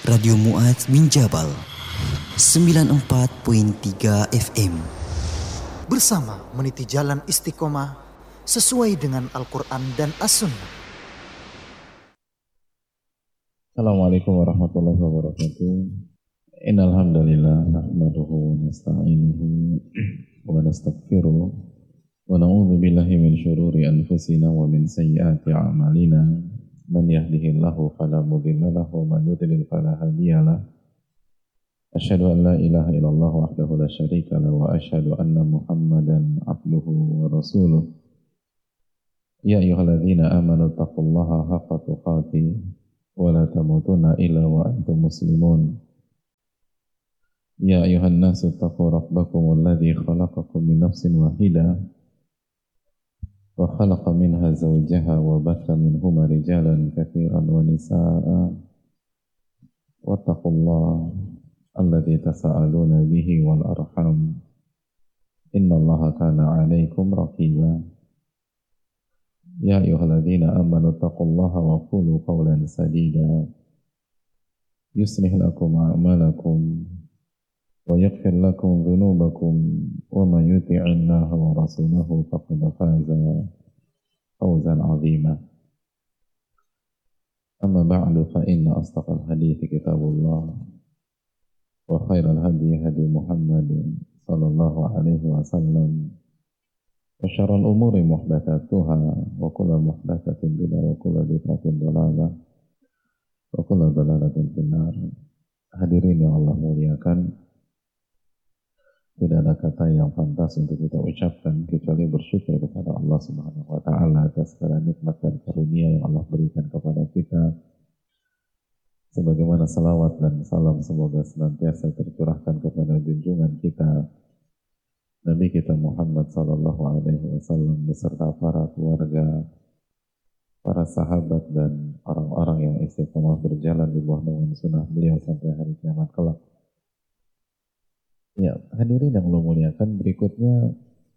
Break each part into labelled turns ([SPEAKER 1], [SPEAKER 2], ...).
[SPEAKER 1] Radio Mu'adz bin Jabal 94.3 FM.
[SPEAKER 2] Bersama meniti jalan istiqomah sesuai dengan Al-Quran dan As-Sunnah.
[SPEAKER 3] Assalamualaikum warahmatullahi wabarakatuh. Innal hamdalillah nahmaduhu wa nasta'inuhu wa nastaghfiruh wa na'udzu billahi min syururi anfusina wa min sayyiati a'malina. Man yahdihillahu fala mudilla lahu wa man yudlil fala hadiya lahu. Asyhadu an la ilaha illallah wahdahu la syarika lahu wa asyhadu anna Muhammadan abduhu wa rasuluh. Ya ayyuhalladzina amanu taqullaha haqqa tuqatih wa la tamutunna illa wa antum muslimun. Ya ayuhan nasu taqu rabbakum alladhi khalaqakum min nafsin wahidah wa khalaqa minha zawjaha wa batha minhuma rijalan katsiran wa nisaa'a wattaqullaha alladhi tasaaluna bihi wal arham innallaha kana 'alaikum raqiba. Ya ayyuhalladzina amanu taqullaha wa qulu qawlan sadida yuslih lakum a'malakum wa yaghfir lakum dhunubakum wa man yuti'illaha wa rasulahu faqad faza fawzan 'azima. Amma ba'du fa inna asdaqal hadithi kitabullah wa khairal hadi hadi Muhammadin sallallahu alaihi wasallam wa syarrul umuri muhdatsatuha wa kullu muhdatsatin bid'ah wa kullu bid'atin dhalalah wa kullu dhalalatin finnar. Hadirin yang Allah muliakan, tidak ada kata yang pantas untuk kita ucapkan kecuali bersyukur kepada Allah Subhanahu wa Ta'ala atas segala nikmat dan karunia yang Allah berikan kepada kita. Sebagaimana salawat dan salam semoga senantiasa tercurahkan kepada junjungan kita Nabi kita Muhammad sallallahu alaihi wasallam beserta para keluarga, para sahabat dan orang-orang yang istiqomah berjalan di bawah naungan sunnah beliau sampai hari kiamat kelak. Ya, hadirin yang Allah muliakan, berikutnya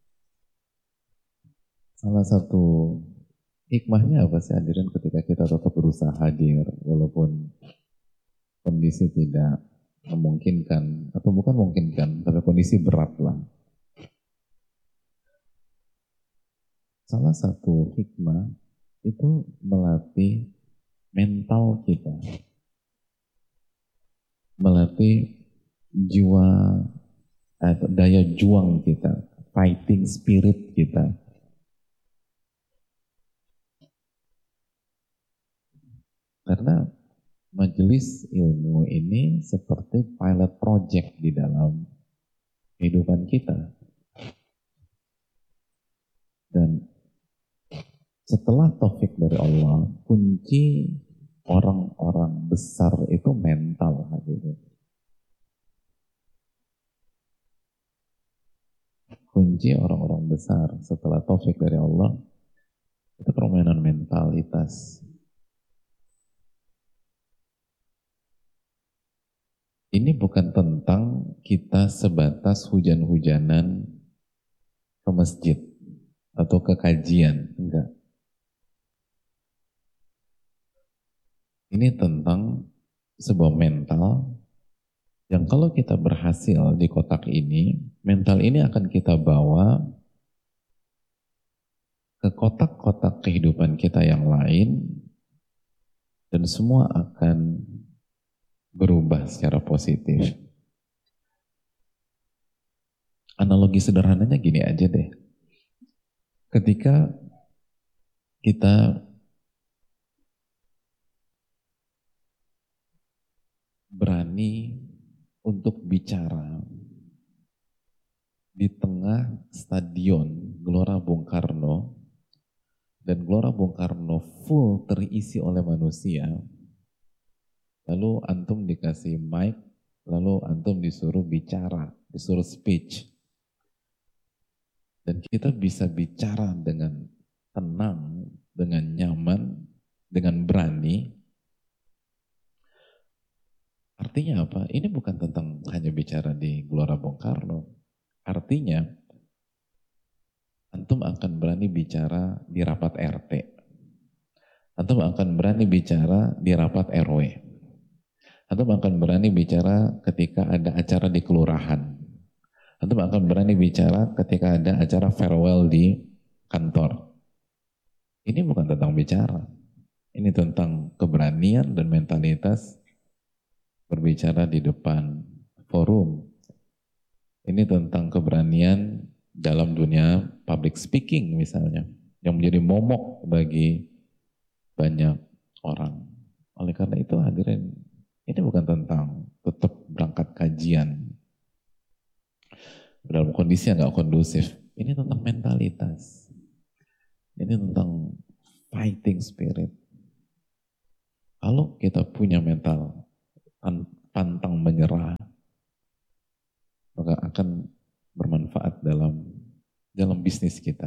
[SPEAKER 3] salah satu hikmahnya apa sih hadirin ketika kita tetap berusaha hadir walaupun kondisi tidak memungkinkan, atau bukan memungkinkan, tapi kondisi berat lah. Salah satu hikmah itu melatih mental kita, melatih jiwa atau daya juang kita, fighting spirit kita. Karena majelis ilmu ini seperti pilot project di dalam kehidupan kita. Dan setelah taufik dari Allah, kunci orang-orang besar itu mental hadirin. Kunci orang-orang besar setelah taufik dari Allah itu permainan mentalitas. Ini bukan tentang kita sebatas hujan-hujanan ke masjid atau ke kajian, enggak. Ini tentang sebuah mental yang kalau kita berhasil di kotak ini, mental ini akan kita bawa ke kotak-kotak kehidupan kita yang lain dan semua akan berubah secara positif. Analogi sederhananya gini aja deh. Ketika kita berani untuk bicara di tengah stadion Gelora Bung Karno dan Gelora Bung Karno full terisi oleh manusia, lalu antum dikasih mic, lalu antum disuruh bicara, disuruh speech, dan kita bisa bicara dengan tenang, dengan nyaman, dengan berani. Artinya apa? Ini bukan tentang hanya bicara di Gelora Bung Karno. Artinya, antum akan berani bicara di rapat RT. Antum akan berani bicara di rapat RW. Antum akan berani bicara ketika ada acara di kelurahan. Antum akan berani bicara ketika ada acara farewell di kantor. Ini bukan tentang bicara. Ini tentang keberanian dan mentalitas berbicara di depan forum. Ini tentang keberanian dalam dunia public speaking misalnya, yang menjadi momok bagi banyak orang. Oleh karena itu hadirin, ini bukan tentang tetap berangkat kajian dalam kondisi yang gak kondusif. Ini tentang mentalitas. Ini tentang fighting spirit. Kalau kita punya mental pantang menyerah, maka akan bermanfaat dalam bisnis kita,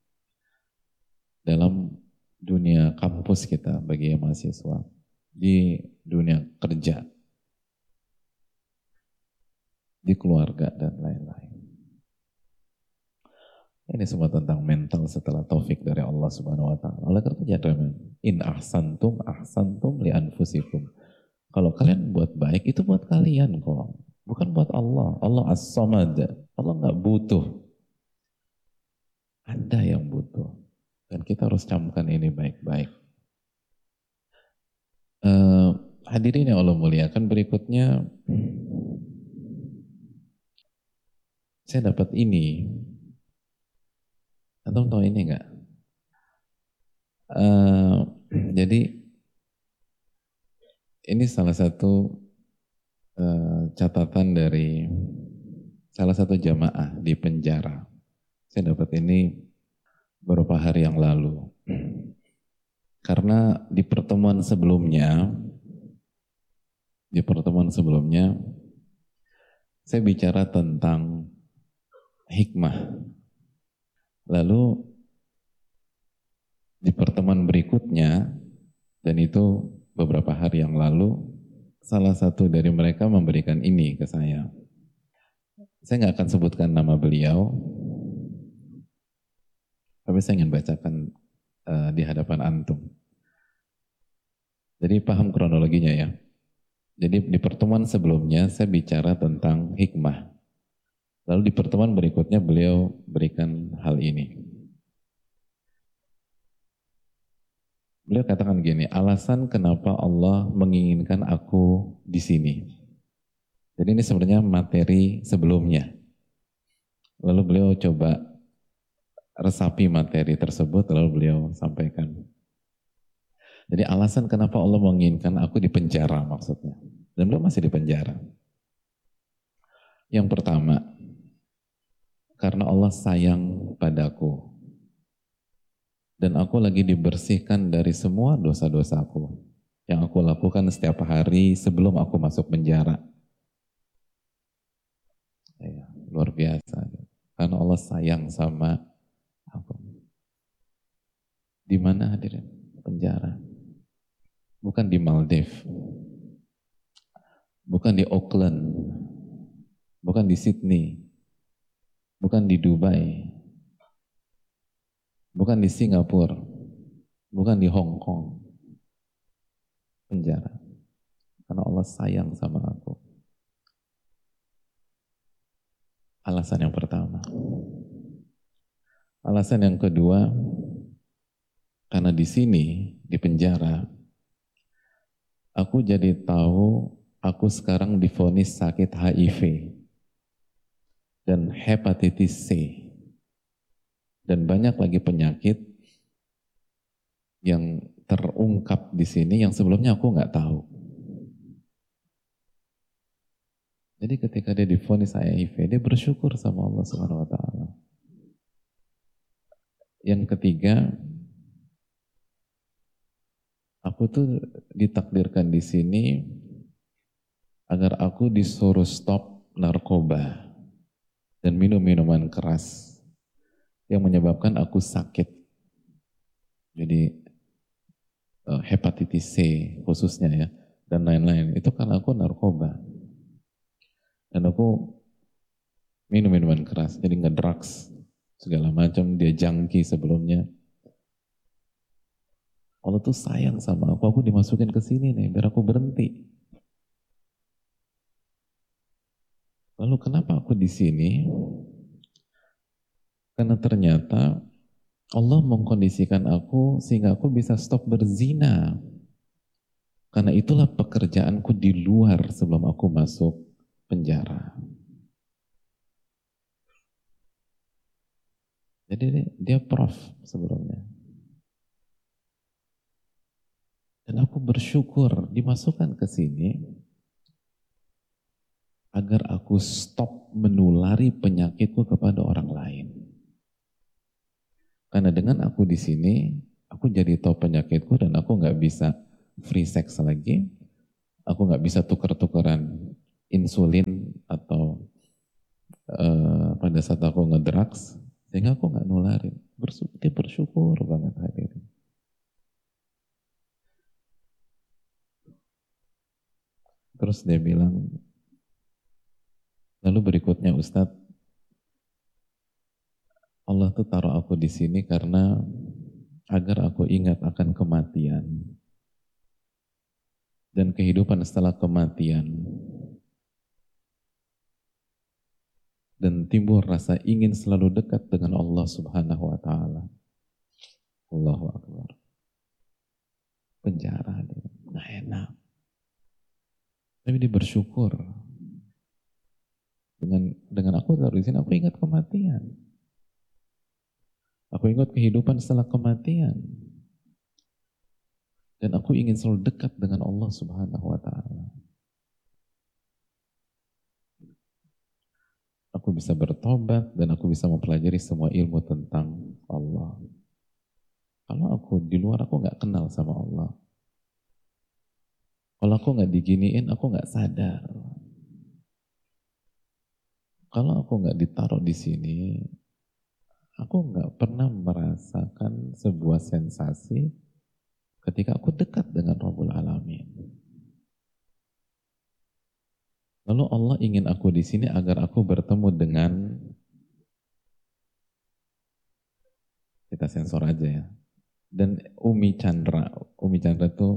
[SPEAKER 3] dalam dunia kampus kita bagi mahasiswa, di dunia kerja, di keluarga, dan lain-lain. Ini semua tentang mental setelah taufik dari Allah Subhanahu wa taala. Oleh karena itu, in ahsantum li anfusikum. Kalau kalian buat baik itu buat kalian kok, bukan buat Allah. Allah as-samad. Allah nggak butuh. Anda yang butuh. Dan kita harus camkan ini baik-baik. Hadirin yang Allah muliakan, berikutnya saya dapat ini. Antum tahu ini enggak? Jadi ini salah satu catatan dari salah satu jamaah di penjara. Saya dapat ini beberapa hari yang lalu. Karena di pertemuan sebelumnya saya bicara tentang hikmah. Lalu di pertemuan berikutnya, dan itu beberapa hari yang lalu, salah satu dari mereka memberikan ini ke saya. Saya nggak akan sebutkan nama beliau, tapi saya ingin bacakan di hadapan antum. Jadi paham kronologinya ya. Jadi di pertemuan sebelumnya saya bicara tentang hikmah. Lalu di pertemuan berikutnya beliau berikan hal ini. Beliau katakan gini, alasan kenapa Allah menginginkan aku di sini. Jadi ini sebenarnya materi sebelumnya. Lalu beliau coba resapi materi tersebut, lalu beliau sampaikan. Jadi alasan kenapa Allah menginginkan aku di penjara maksudnya. Dan beliau masih di penjara. Yang pertama, karena Allah sayang padaku. Dan aku lagi dibersihkan dari semua dosa-dosaku yang aku lakukan setiap hari sebelum aku masuk penjara. Ya, luar biasa. Karena Allah sayang sama aku. Di mana hadirin? Penjara. Bukan di Maldives. Bukan di Auckland. Bukan di Sydney. Bukan di Dubai, bukan di Singapura, bukan di Hong Kong. Penjara. Karena Allah sayang sama aku. Alasan yang pertama. Alasan yang kedua, karena di sini, di penjara, aku jadi tahu aku sekarang divonis sakit HIV. Dan hepatitis C, dan banyak lagi penyakit yang terungkap di sini yang sebelumnya aku nggak tahu. Jadi ketika dia divonis HIV, dia bersyukur sama Allah Subhanahu Wa Taala. Yang ketiga, aku tuh ditakdirkan di sini agar aku disuruh stop narkoba dan minum minuman keras yang menyebabkan aku sakit. Jadi hepatitis C khususnya ya, dan lain-lain. Itu karena aku narkoba. Dan aku minum minuman keras, jadi ngedrugs segala macam, dia junkie sebelumnya. Allah tuh sayang sama aku dimasukin ke sini nih, biar aku berhenti. Lalu kenapa aku di sini? Karena ternyata Allah mengkondisikan aku sehingga aku bisa stop berzina. Karena itulah pekerjaanku di luar sebelum aku masuk penjara. Jadi dia prof sebelumnya. Dan aku bersyukur dimasukkan ke sini agar aku stop menulari penyakitku kepada orang lain. Karena dengan aku di sini, aku jadi tahu penyakitku dan aku nggak bisa free sex lagi, aku nggak bisa tuker-tukeran insulin atau pada saat aku ngedrugs, sehingga aku nggak nularin. Bersyukur banget hadirin. Terus dia bilang, lalu berikutnya Ustadz, Allah tuh taruh aku di sini karena agar aku ingat akan kematian dan kehidupan setelah kematian. Dan timbul rasa ingin selalu dekat dengan Allah Subhanahu wa Ta'ala. Allahu Akbar. Penjara, nggak enak. Tapi dia bersyukur. Dengan aku taruh di sini, aku ingat kematian. Aku ingat kehidupan setelah kematian. Dan aku ingin selalu dekat dengan Allah Subhanahu wa Ta'ala. Aku bisa bertobat dan aku bisa mempelajari semua ilmu tentang Allah. Kalau aku di luar, aku nggak kenal sama Allah. Kalau aku nggak diginiin, aku nggak sadar. Kalau aku nggak ditaruh di sini, aku nggak pernah merasakan sebuah sensasi ketika aku dekat dengan Rabbul Alamin. Lalu Allah ingin aku di sini agar aku bertemu dengan, kita sensor aja ya, dan Umi Chandra itu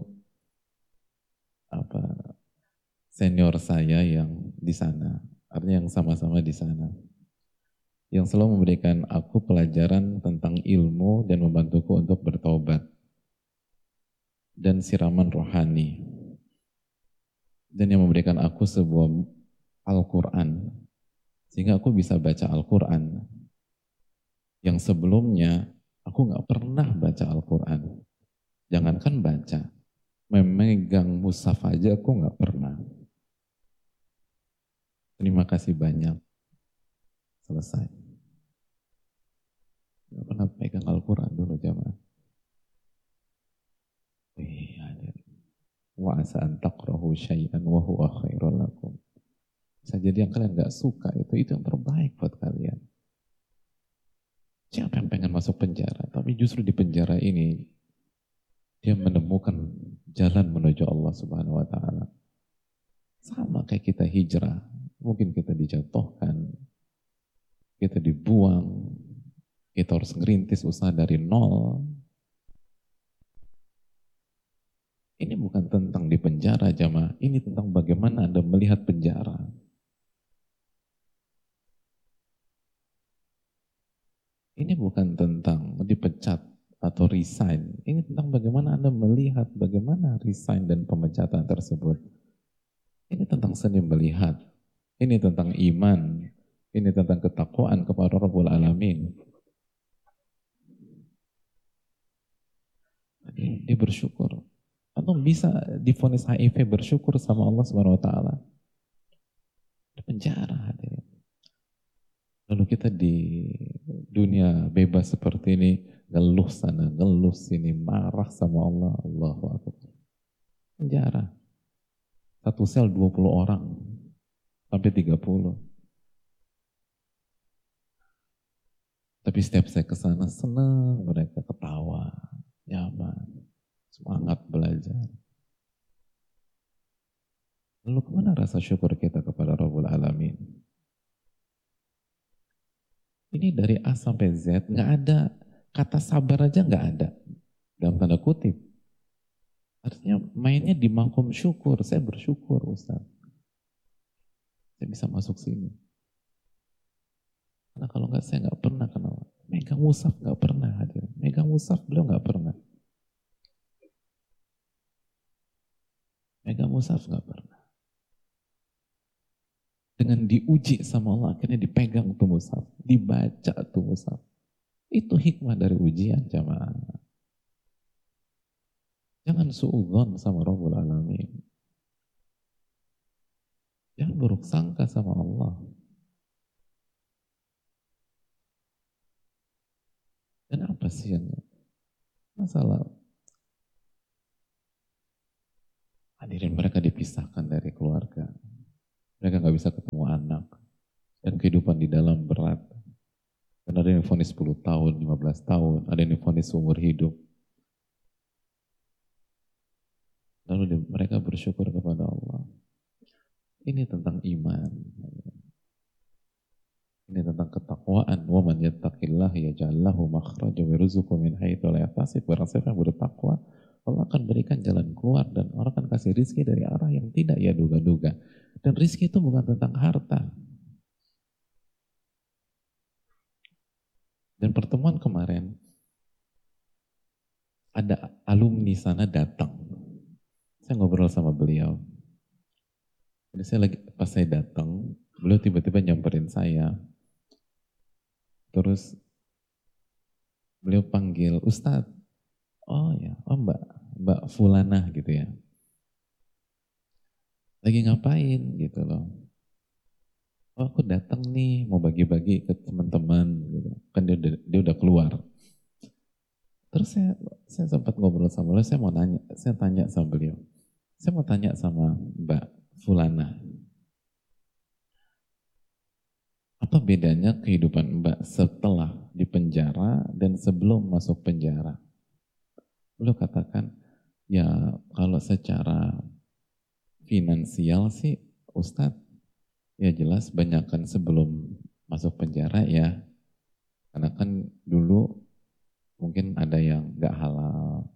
[SPEAKER 3] senior saya yang di sana, artinya yang sama-sama di sana, yang selalu memberikan aku pelajaran tentang ilmu dan membantuku untuk bertobat dan siraman rohani. Dan yang memberikan aku sebuah Al-Quran, sehingga aku bisa baca Al-Quran. Yang sebelumnya, aku nggak pernah baca Al-Quran. Jangankan baca, memegang mushaf aja aku nggak pernah. Terima kasih banyak. Selesai. Nggak pernah pegang Al-Quran dulu jamaah. Wa asa an taqrahu syai'an wa huwa khairul lakum. Bisa jadi yang kalian gak suka itu yang terbaik buat kalian. Siapa yang pengen masuk penjara? Tapi justru di penjara ini dia menemukan jalan menuju Allah Subhanahu wa Ta'ala. Sama kayak kita hijrah, mungkin kita dijatuhkan, kita dibuang, kita harus ngerintis usaha dari nol. Ini bukan tentang di penjara jamaah, ini tentang bagaimana Anda melihat penjara. Ini bukan tentang dipecat atau resign, ini tentang bagaimana Anda melihat bagaimana resign dan pemecatan tersebut. Ini tentang seni melihat, ini tentang iman, ini tentang ketakwaan kepada Rabbul Alamin. Dia bersyukur. Atau bisa divonis HIV bersyukur sama Allah Subhanahu wa Ta'ala. Di penjara hadirin. Lalu kita di dunia bebas seperti ini, ngeluh sana, ngeluh sini, marah sama Allah. Allahu Akbar. Penjara. Satu sel 20 orang. Sampai 30. Tapi setiap saya ke sana senang, mereka ketawa, nyaman. Semangat belajar. Lalu kemana rasa syukur kita kepada Rabbul Alamin? Ini dari A sampai Z, nggak ada kata sabar aja nggak ada. Dalam tanda kutip. Artinya mainnya di makom syukur, saya bersyukur Ustaz. saya bisa masuk sini. Karena kalau enggak saya nggak pernah kenal. Megang mushaf nggak pernah hadir. Megang mushaf beliau nggak pernah. Megang mushaf nggak pernah. Dengan diuji sama Allah akhirnya dipegang tuh mushaf, dibaca tuh mushaf. Itu hikmah dari ujian jamaah. Jangan suudzon sama Rabbul Alamin. Jangan buruk sangka sama Allah. Dan apa sih yang masalah? Hadirin, mereka dipisahkan dari keluarga. Mereka nggak bisa ketemu anak. Dan kehidupan di dalam berat. Dan ada yang vonis 10 tahun, 15 tahun. Ada yang vonis seumur hidup. Lalu mereka bersyukur kepada Allah. Ini tentang iman. Ini tentang ketakwaan. Wa man yattaqillah yaj'al lahu makhraja wa yarzuqhu min haitsu la yahtasib. Barang siapa yang bertakwa, Allah akan berikan jalan keluar dan Allah akan kasih rizki dari arah yang tidak ia duga-duga. Dan rizki itu bukan tentang harta. Dan pertemuan kemarin ada alumni sana datang. Saya ngobrol sama beliau. Jadi pas saya datang, beliau tiba-tiba nyamperin saya. Terus beliau panggil Ustadz. Oh ya, oh Mbak Fulanah gitu ya. Lagi ngapain gitu loh. Oh aku datang nih mau bagi-bagi ke teman-teman gitu. Kan dia udah keluar. Terus saya sempat ngobrol sama beliau, saya tanya sama beliau. Saya mau tanya sama Mbak Fulana. Apa bedanya kehidupan Mbak setelah di penjara dan sebelum masuk penjara? Beliau katakan, ya kalau secara finansial sih Ustadz, ya jelas banyakkan sebelum masuk penjara ya. Karena kan dulu mungkin ada yang gak halal.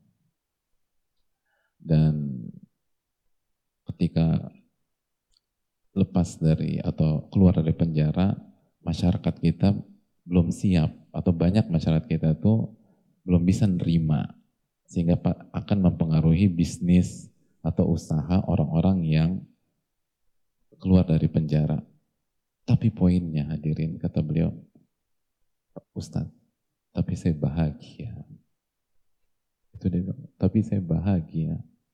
[SPEAKER 3] Dan ketika lepas dari atau keluar dari penjara, masyarakat kita belum siap atau banyak masyarakat kita tuh belum bisa nerima sehingga akan mempengaruhi bisnis atau usaha orang-orang yang keluar dari penjara. Tapi poinnya hadirin, kata beliau, Ustadz, tapi saya bahagia. Itu dia bilang, tapi saya bahagia.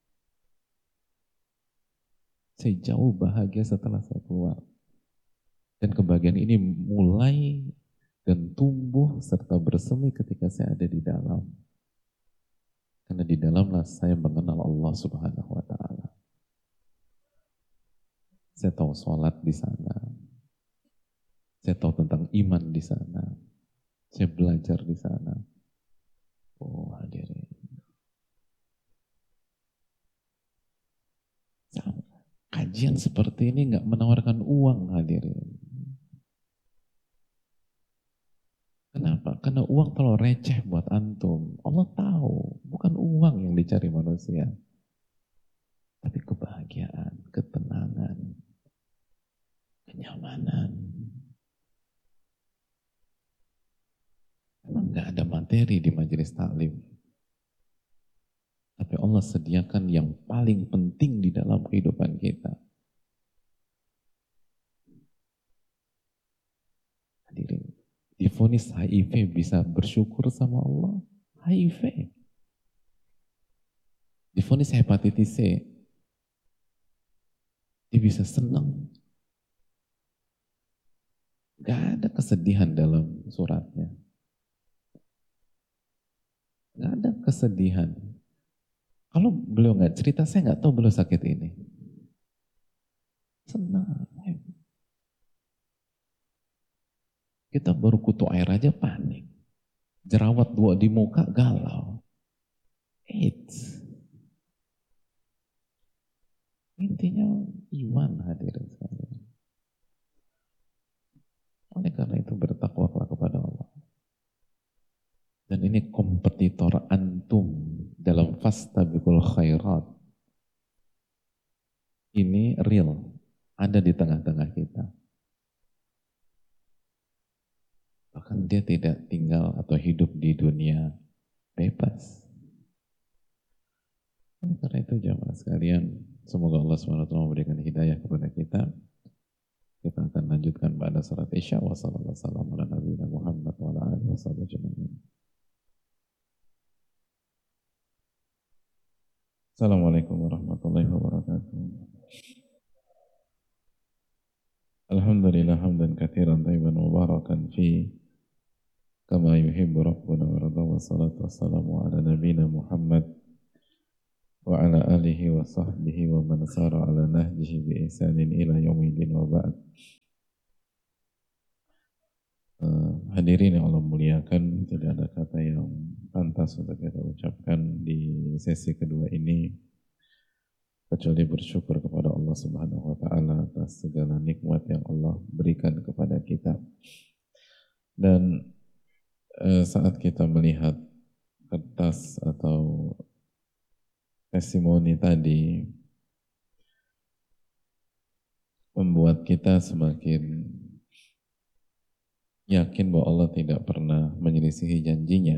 [SPEAKER 3] Saya jauh bahagia setelah saya keluar. Dan kebahagiaan ini mulai dan tumbuh serta bersemi ketika saya ada di dalam. Karena di dalamlah saya mengenal Allah Subhanahu wa Ta'ala. Saya tahu sholat di sana. Saya tahu tentang iman di sana. Saya belajar di sana. Oh hadirin. Kajian seperti ini nggak menawarkan uang hadirin. Kenapa? Karena uang kalau receh buat antum. Allah tahu, bukan uang yang dicari manusia. Tapi kebahagiaan, ketenangan, kenyamanan. Memang nggak ada materi di majelis taklim. Tapi Allah sediakan yang paling penting di dalam kehidupan kita. Hadirin, divonis HIV bisa bersyukur sama Allah. HIV. Divonis hepatitis C, dia bisa senang. Gak ada kesedihan dalam suratnya. Gak ada kesedihan. Kalau beliau nggak cerita, saya nggak tahu beliau sakit ini. Senang. Kita baru kutu air aja panik. Jerawat 2 di muka galau. AIDS. Intinya iman hadirin sekalian. Oleh karena itu bertakwalah kepada Allah. Dan ini kompetitor antum dalam fastabiqul khairat. Ini real. ada di tengah-tengah kita. Bahkan dia tidak tinggal atau hidup di dunia bebas. Oleh karena itu jamaah sekalian, semoga Allah SWT memberikan hidayah kepada kita. Kita akan lanjutkan pada salat Isya. Wassalamualaikum warahmatullahi wabarakatuh. Assalamualaikum warahmatullahi wabarakatuh. Alhamdulillah hamdan katsiran thayyiban mubarakan fi kama yuhibbu rabbuna wa yarda, wassalatu wassalamu ala nabiyyina Muhammad wa ala alihi wa sahbihi wa man sara ala nahjihi bi ihsanin ila yaumil wa ba'd. Hadirin yang Allah muliakan, tidak ada kata yang pantas untuk kita ucapkan di sesi kedua ini kecuali bersyukur kepada Allah Subhanahu wa taala atas segala nikmat yang Allah berikan kepada kita. Dan saat kita melihat kertas atau testimoni tadi membuat kita semakin yakin bahwa Allah tidak pernah menyelisihi janjinya.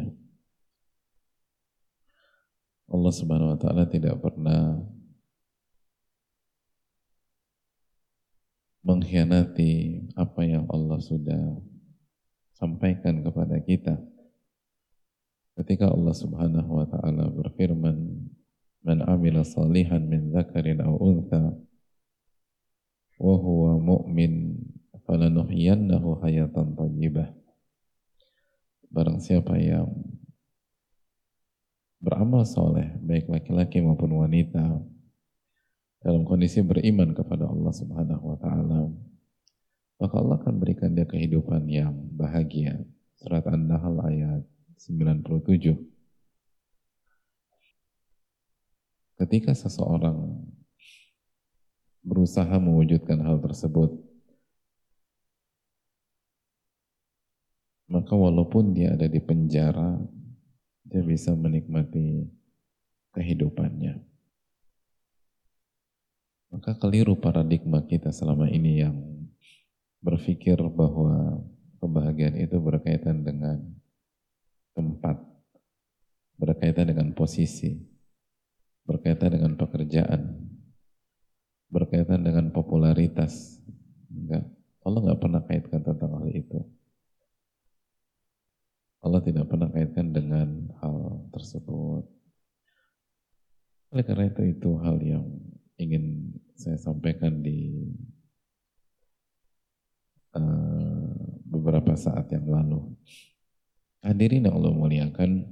[SPEAKER 3] Allah Subhanahu wa taala tidak pernah mengkhianati apa yang Allah sudah sampaikan kepada kita. Ketika Allah Subhanahu wa taala berfirman, "Man 'amila shalihan min dzakarin aw untha wa huwa mu'min falanuhyiyannahu hayatan thayyibah." Barang siapa yang beramal soleh, baik laki-laki maupun wanita, dalam kondisi beriman kepada Allah Subhanahu wa taala, maka Allah akan berikan dia kehidupan yang bahagia. Surat An-Nahl ayat 97. Ketika seseorang berusaha mewujudkan hal tersebut, maka walaupun dia ada di penjara, dia bisa menikmati kehidupannya. Maka keliru paradigma kita selama ini yang berpikir bahwa kebahagiaan itu berkaitan dengan tempat, berkaitan dengan posisi, berkaitan dengan pekerjaan, berkaitan dengan popularitas. Enggak, Allah nggak pernah kaitkan tentang hal itu. Allah tidak pernah kaitkan dengan hal tersebut. Oleh karena itu hal yang ingin saya sampaikan di beberapa saat yang lalu. Hadirin yang Allah muliakan,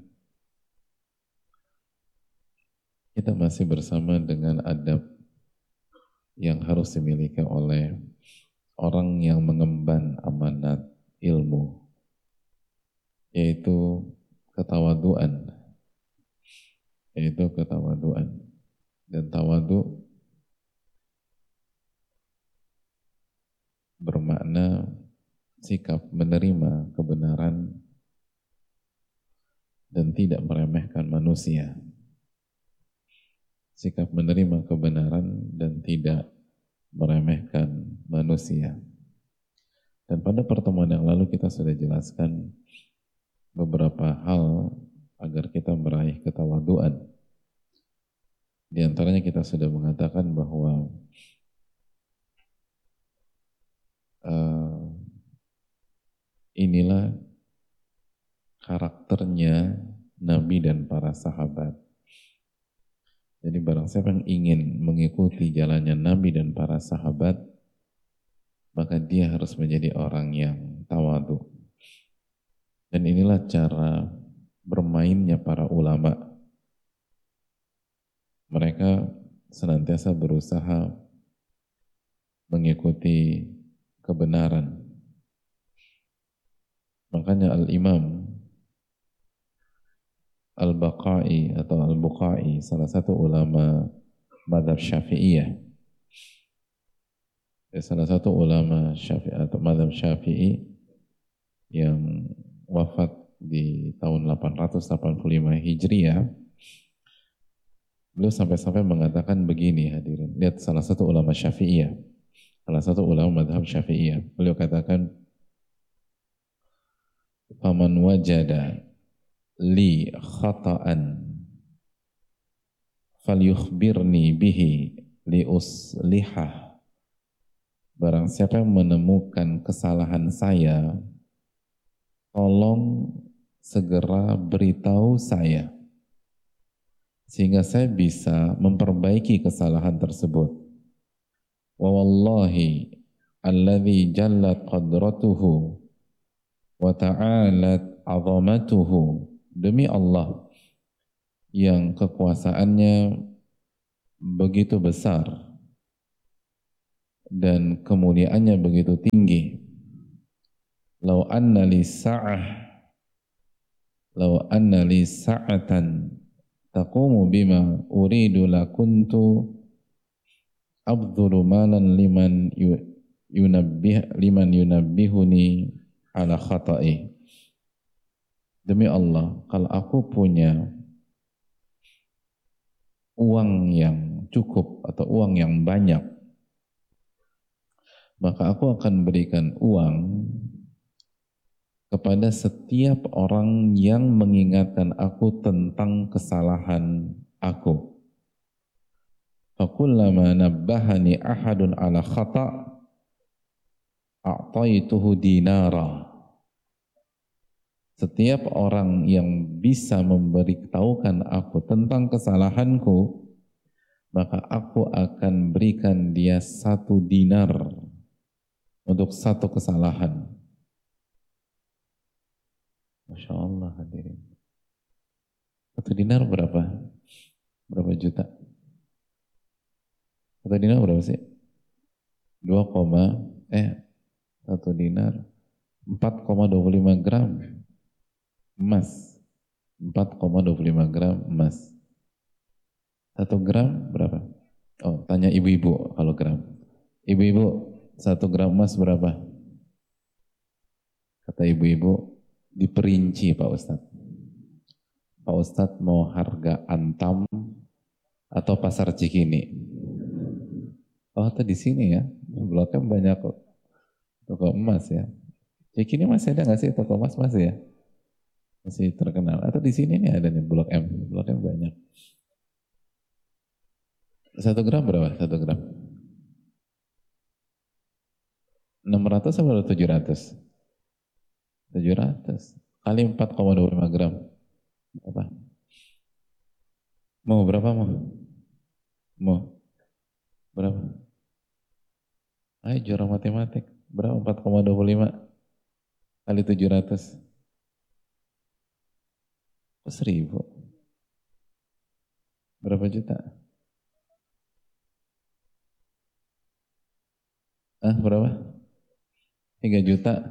[SPEAKER 3] kita masih bersama dengan adab yang harus dimiliki oleh orang yang mengemban amanat ilmu, yaitu ketawaduan. Dan tawadu bermakna sikap menerima kebenaran dan tidak meremehkan manusia. Sikap menerima kebenaran dan tidak meremehkan manusia. Dan pada pertemuan yang lalu kita sudah jelaskan beberapa hal agar kita meraih ketawaduan. Di antaranya kita sudah mengatakan bahwa inilah karakternya Nabi dan para sahabat. Jadi barang siapa yang ingin mengikuti jalannya Nabi dan para sahabat, maka dia harus menjadi orang yang tawadu. Dan inilah cara bermainnya para ulama. Mereka senantiasa berusaha mengikuti kebenaran. Makanya Al-Imam Al-Baqai atau Al-Buqai, salah satu ulama mazhab Syafi'iyah, salah satu ulama Syafi'i atau mazhab Syafi'i yang wafat di tahun 885 Hijriah, beliau sampai-sampai mengatakan begini, hadirin. Lihat, salah satu ulama Syafi'iyah salah satu ulama madhab Syafi'iyah. Beliau katakan, "Faman wajada li khata'an falyukhbirni bihi li uslihah." Barang siapa yang menemukan kesalahan saya, tolong segera beritahu saya sehingga saya bisa memperbaiki kesalahan tersebut. Wa wallahi alladzi jallat qadratuhu wa ta'alat 'azamatuhu, demi Allah yang kekuasaannya begitu besar dan kemuliaannya begitu tinggi. Lau anna li sa'atan taqumu bima uridu lakuntu abdhuru malan liman yunabbihuni ala khata'i. Demi Allah, kalau aku punya uang yang cukup atau uang yang banyak, maka aku akan berikan uang kepada setiap orang yang mengingatkan aku tentang kesalahan aku. Fakullama nabbahani ahadun ala khata' a'taituhu dinara. Setiap orang yang bisa memberitahukan aku tentang kesalahanku, maka aku akan berikan dia 1 dinar untuk 1 kesalahan. Masya Allah hadirin. 1 dinar berapa? Berapa juta? 1 dinar berapa sih? 1 dinar 4,25 gram emas. 4,25 gram emas. 1 gram berapa? Oh, tanya ibu-ibu kalau gram. Ibu-ibu, 1 gram emas berapa? Kata ibu-ibu, diperinci Pak Ustadz. Pak Ustadz mau harga Antam atau pasar Cikini? Oh, atau di sini ya? Blok M banyak toko emas ya. Cikini masih ada nggak sih toko emas? Masih ya? Masih terkenal. Atau di sini nih ada nih Blok M. Blok M banyak. 1 gram berapa? 1 gram? 600 atau 700? 700 kali 4,25 gram. Apa? Mau berapa mau? Mau? Berapa? Ayo juara matematik. Berapa? 4,25 kali 700. 1.000. Berapa juta? Berapa? 3 juta.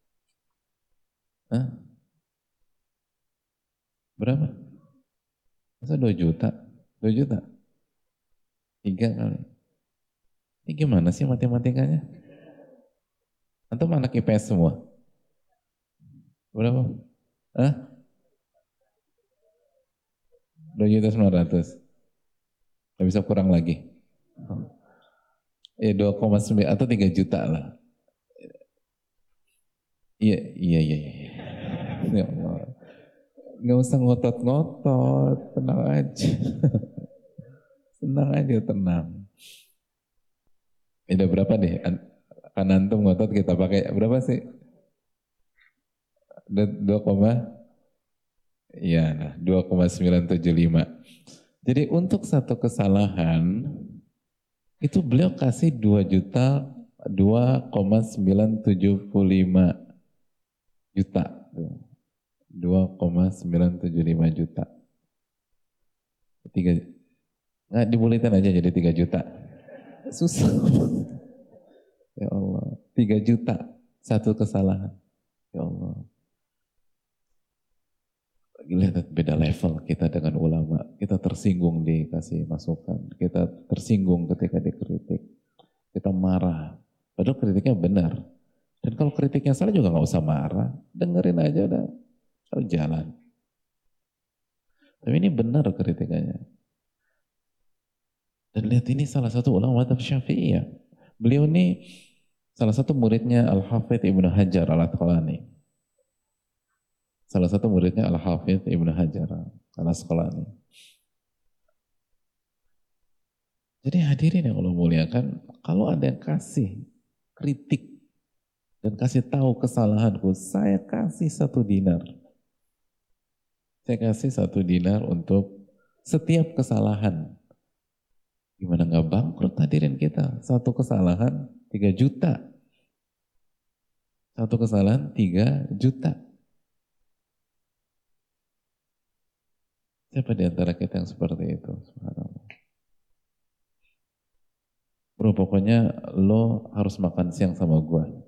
[SPEAKER 3] Berapa? Masa 2 juta? 2 juta? 3 kali. Ini gimana sih matematikanya? Antum anak IPS semua? Berapa? 2.900.000. Gak bisa kurang lagi. 2,9 atau 3 juta lah. Iya. Ya Allah. Gak usah ngotot-ngotot, tenang aja. Tenang aja, tenang. Udah berapa deh? Kan antum ngotot kita pakai berapa sih? 2,975. Jadi untuk 1 kesalahan itu beliau kasih 2,975 juta. 2,975 juta. 3, nggak dibulitin aja jadi 3 juta. Susah. Ya Allah, 3 juta 1 kesalahan. Ya Allah. Lihat beda level kita dengan ulama. Kita tersinggung dikasih masukan. Kita tersinggung ketika dikritik. Kita marah. Padahal kritiknya benar. Dan kalau kritiknya salah juga gak usah marah. Dengerin aja udah. Lalu jalan. Tapi ini benar kritikannya. Dan lihat ini salah satu ulama madhab Syafi'iyah. Beliau ini salah satu muridnya Al-Hafidh Ibnu Hajar Al-Asqalani. Salah satu muridnya Al-Hafidh Ibnu Hajar Al-Asqalani. Jadi hadirin yang Allah muliakan, kalau ada yang kasih kritik dan kasih tahu kesalahanku, saya kasih 1 dinar. Saya kasih 1 dinar untuk setiap kesalahan. Gimana nggak bangkrut hadirin kita? 1 kesalahan 3 juta. 1 kesalahan 3 juta. Siapa di antara kita yang seperti itu? Subhanallah. Bro, pokoknya lo harus makan siang sama gua.